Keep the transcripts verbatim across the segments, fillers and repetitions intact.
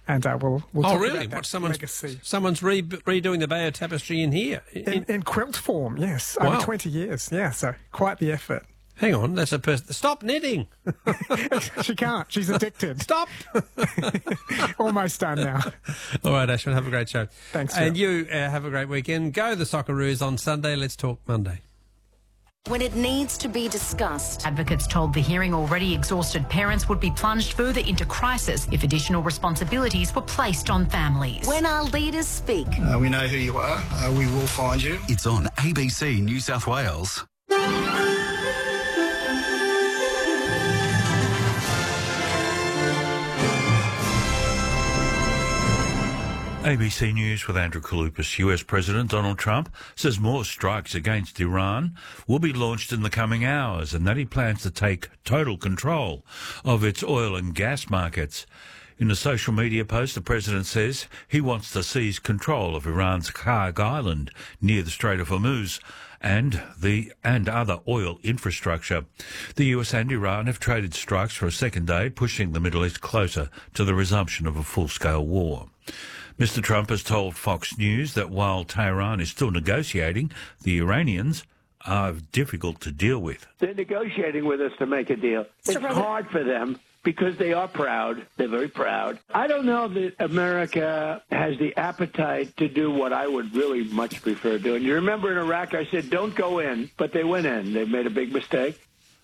And uh, we'll, we'll oh, talk really? about that What, someone's, legacy. Someone's re- redoing the Bayeux Tapestry in here? In, In, in quilt form, yes. Wow. Over twenty years, yeah. So quite the effort. Hang on, that's a person. Stop knitting! She can't. She's addicted. Stop! Almost done now. All right, Ashwin, have a great show. Thanks, And Phil. you uh, have a great weekend. Go the Socceroos on Sunday. Let's talk Monday. When it needs to be discussed. Advocates told the hearing already exhausted parents would be plunged further into crisis if additional responsibilities were placed on families. When our leaders speak. Uh, we know who you are. Uh, we will find you. It's on A B C New South Wales. A B C News with Andrew Kaloupas. U S President Donald Trump says more strikes against Iran will be launched in the coming hours and that he plans to take total control of its oil and gas markets. In a social media post, the president says he wants to seize control of Iran's Karg Island near the Strait of Hormuz and the and other oil infrastructure. The U S and Iran have traded strikes for a second day, pushing the Middle East closer to the resumption of a full-scale war. Mister Trump has told Fox News that while Tehran is still negotiating, the Iranians are difficult to deal with. They're negotiating with us to make a deal. It's hard for them because they are proud. They're very proud. I don't know that America has the appetite to do what I would really much prefer doing. You remember in Iraq, I said, don't go in, but they went in. They made a big mistake.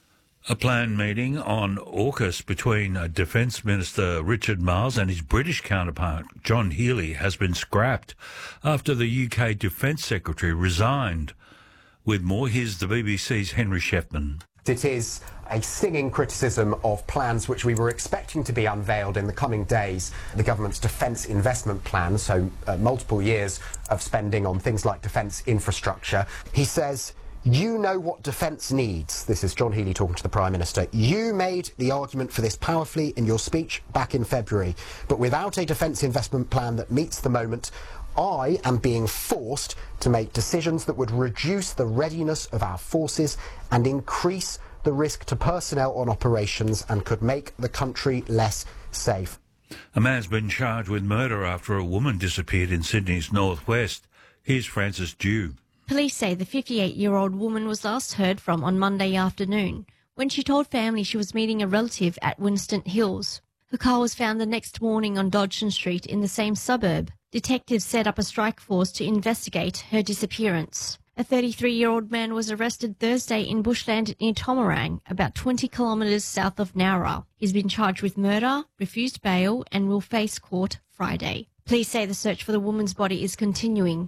A planned meeting on AUKUS between Defence Minister Richard Marles and his British counterpart John Healey has been scrapped after the U K Defence Secretary resigned. With more, here's the B B C's Henry Sheffman. It is a stinging criticism of plans which we were expecting to be unveiled in the coming days. The government's defence investment plan, so uh, multiple years of spending on things like defence infrastructure. He says, you know what defence needs. This is John Healey talking to the Prime Minister. You made the argument for this powerfully in your speech back in February, but without a defence investment plan that meets the moment, I am being forced to make decisions that would reduce the readiness of our forces and increase the risk to personnel on operations and could make the country less safe. A man's been charged with murder after a woman disappeared in Sydney's northwest. Here's Francis Dew. Police say the fifty-eight-year-old woman was last heard from on Monday afternoon when she told family she was meeting a relative at Winston Hills. Her car was found the next morning on Dodgson Street in the same suburb. Detectives set up a strike force to investigate her disappearance. A thirty-three-year-old man was arrested Thursday in bushland near Tomarang, about twenty kilometres south of Nowra. He's been charged with murder, refused bail and will face court Friday. Police say the search for the woman's body is continuing.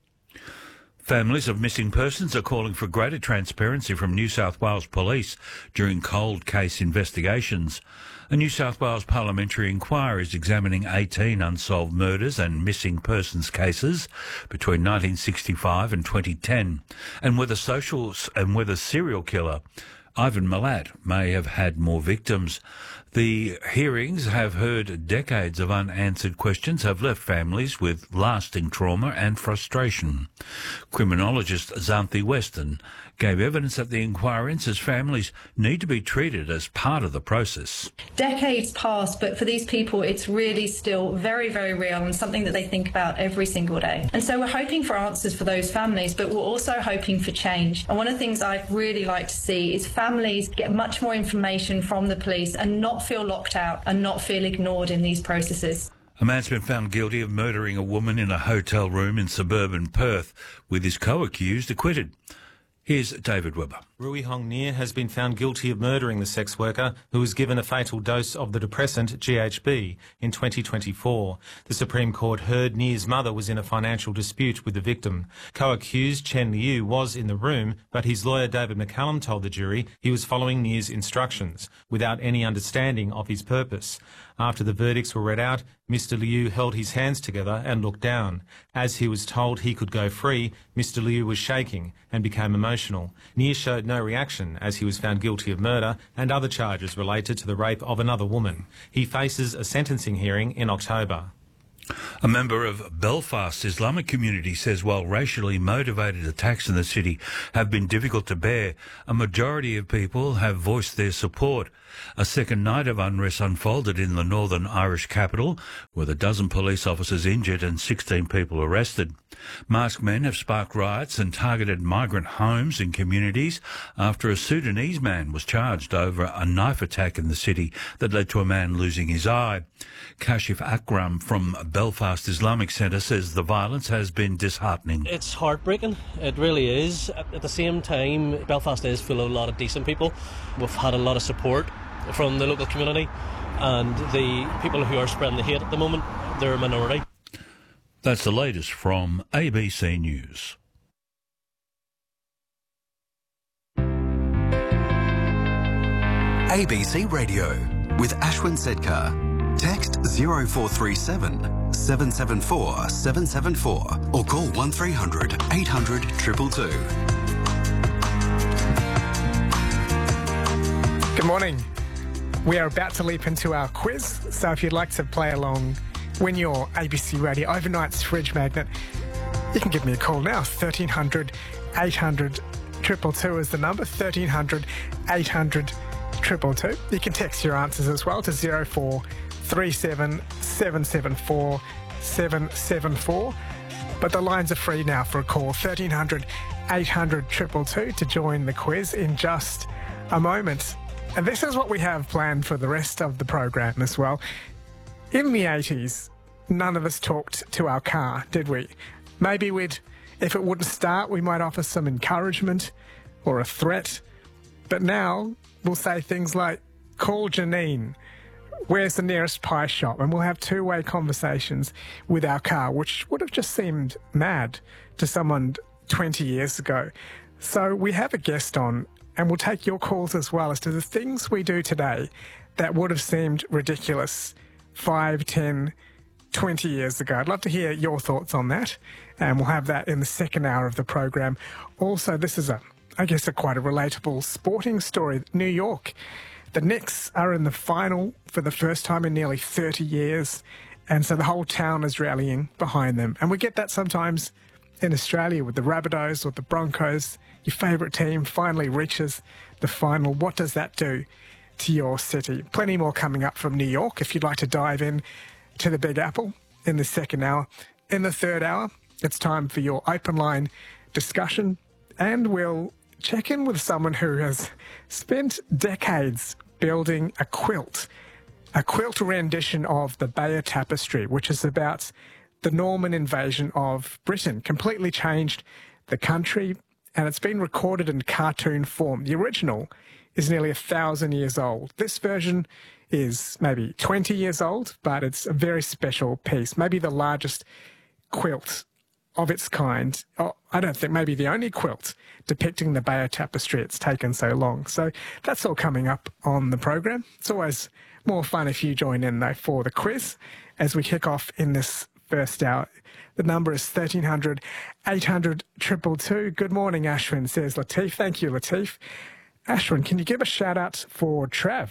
Families of missing persons are calling for greater transparency from New South Wales Police during cold case investigations. A New South Wales parliamentary inquiry is examining eighteen unsolved murders and missing persons cases between nineteen sixty-five and twenty ten, and whether social and whether serial killer Ivan Milat may have had more victims. The hearings have heard decades of unanswered questions have left families with lasting trauma and frustration. Criminologist Xanthi Weston gave evidence at the inquiry and says families need to be treated as part of the process. Decades pass, but for these people it's really still very, very real and something that they think about every single day. And so we're hoping for answers for those families, but we're also hoping for change. And one of the things I'd really like to see is families get much more information from the police and not feel locked out and not feel ignored in these processes. A man's been found guilty of murdering a woman in a hotel room in suburban Perth, with his co-accused acquitted. Here's David Webber. Rui Hong Nia has been found guilty of murdering the sex worker who was given a fatal dose of the depressant G H B in twenty twenty-four. The Supreme Court heard Nia's mother was in a financial dispute with the victim. Co-accused Chen Liu was in the room, but his lawyer David McCallum told the jury he was following Nia's instructions without any understanding of his purpose. After the verdicts were read out, Mister Liu held his hands together and looked down. As he was told he could go free, Mister Liu was shaking and became emotional. Nia showed no reaction as he was found guilty of murder and other charges related to the rape of another woman. He faces a sentencing hearing in October. A member of Belfast's Islamic community says while racially motivated attacks in the city have been difficult to bear, a majority of people have voiced their support. A second night of unrest unfolded in the Northern Irish capital, with a dozen police officers injured and sixteen people arrested. Masked men have sparked riots and targeted migrant homes and communities after a Sudanese man was charged over a knife attack in the city that led to a man losing his eye. Kashif Akram from Belfast Islamic Centre says the violence has been disheartening. It's heartbreaking, it really is. At the same time, Belfast is full of a lot of decent people. We've had a lot of support from the local community, and the people who are spreading the hate at the moment, they're a minority. That's the latest from A B C News. A B C Radio with Ashwin Sedkar. Text zero four three seven, seven seven four, seven seven four or call one three hundred, eight hundred, two two two. Good morning. We are about to leap into our quiz, so if you'd like to play along, win your A B C Radio Overnight's fridge magnet, you can give me a call now. thirteen hundred, eight hundred, two two two is the number. thirteen hundred, eight hundred, two two two. You can text your answers as well to zero four three seven, seven seven four, seven seven four. But the lines are free now for a call. thirteen hundred, eight hundred, two two two to join the quiz in just a moment. And this is what we have planned for the rest of the program as well. In the eighties, none of us talked to our car, did we? Maybe we'd, if it wouldn't start, we might offer some encouragement or a threat. But now we'll say things like, call Janine, where's the nearest pie shop? And we'll have two-way conversations with our car, which would have just seemed mad to someone twenty years ago. So we have a guest on, and we'll take your calls as well as to the things we do today that would have seemed ridiculous five, ten, twenty years ago. I'd love to hear your thoughts on that, and we'll have that in the second hour of the program. Also, this is a, I guess, a quite a relatable sporting story. New York, the Knicks are in the final for the first time in nearly thirty years, and so the whole town is rallying behind them. And we get that sometimes in Australia with the Rabbitohs or the Broncos. Your favourite team finally reaches the final. What does that do to your city? Plenty more coming up from New York if you'd like to dive in to the Big Apple in the second hour. In the third hour, it's time for your open line discussion, and we'll check in with someone who has spent decades building a quilt, a quilt rendition of the Bayeux Tapestry, which is about the Norman invasion of Britain, completely changed the country, and it's been recorded in cartoon form. The original is nearly a thousand years old. This version is maybe twenty years old, but it's a very special piece, maybe the largest quilt of its kind. Oh, I don't think maybe the only quilt depicting the Bayeux Tapestry. It's taken so long. So that's all coming up on the program. It's always more fun if you join in, though, for the quiz as we kick off in this first hour. The number is thirteen hundred, eight hundred, two two two. Good morning, Ashwin, says Latif. Thank you, Latif. Ashwin, can you give a shout out for Trav,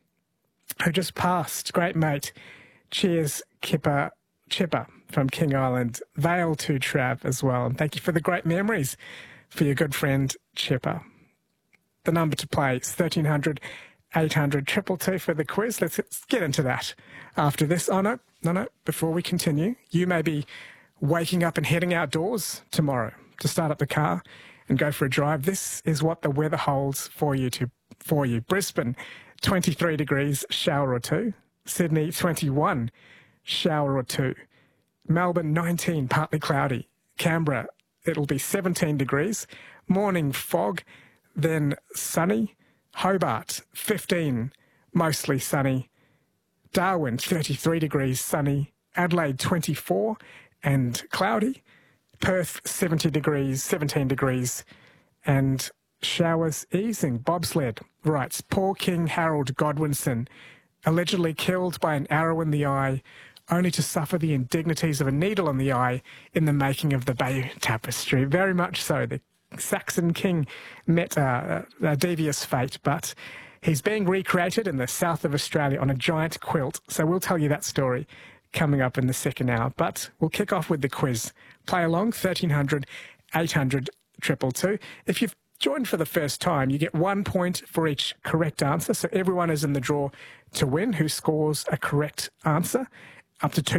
who just passed? Great mate. Cheers, Kipper, Chipper from King Island. Vale to Trav as well. And thank you for the great memories for your good friend, Chipper. The number to play is thirteen hundred, eight hundred, two two two for the quiz. Let's get into that after this. Oh, no, no, no. Before we continue, you may be waking up and heading outdoors tomorrow to start up the car and go for a drive. This is what the weather holds for you. To for you. Brisbane, twenty-three degrees, shower or two. Sydney, twenty-one, shower or two. Melbourne, nineteen, partly cloudy. Canberra, it'll be seventeen degrees. Morning fog, then sunny. Hobart, fifteen, mostly sunny. Darwin, thirty-three degrees, sunny. Adelaide, twenty-four and cloudy. Perth, seventy degrees, seventeen degrees, and showers easing. Bobsled writes, poor King Harold Godwinson, allegedly killed by an arrow in the eye, only to suffer the indignities of a needle in the eye in the making of the Bayeux Tapestry. Very much so. The Saxon king met a, a devious fate, but he's being recreated in the south of Australia on a giant quilt. So we'll tell you that story coming up in the second hour. But we'll kick off with the quiz. Play along, thirteen hundred, eight hundred, two two two. If you've joined for the first time, you get one point for each correct answer. So everyone is in the draw to win who scores a correct answer. Up to two